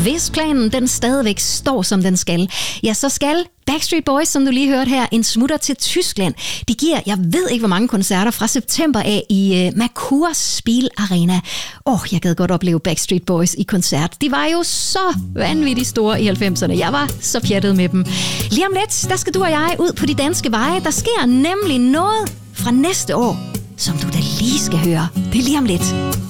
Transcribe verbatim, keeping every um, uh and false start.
Hvis planen den stadigvæk står, som den skal, ja, så skal Backstreet Boys, som du lige hørte her, en smutter til Tyskland. De giver, jeg ved ikke hvor mange koncerter fra september af i uh, Merkur Spiel Arena. Åh, oh, jeg gad godt opleve Backstreet Boys i koncert. De var jo så vanvittigt store i halvfemserne. Jeg var så pjattet med dem. Lige om lidt, der skal du og jeg ud på de danske veje. Der sker nemlig noget fra næste år, som du da lige skal høre. Det er lige om lidt.